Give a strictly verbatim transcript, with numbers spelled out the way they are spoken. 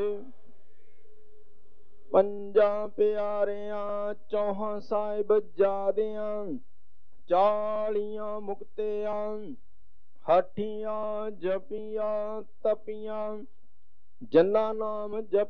ਪੰਜਾਂ ਪਿਆਰਿਆਂ ਚੌਹਾਂ ਸਾਹਿਬਜ਼ਾਦਿਆਂ ਚਾਲੀਆਂ ਮੁਕਤਿਆਂ ਹਾਠੀਆਂ ਜਪੀਆਂ ਤਪੀਆਂ ਜਿਨ੍ਹਾਂ ਨਾਮ ਜਪ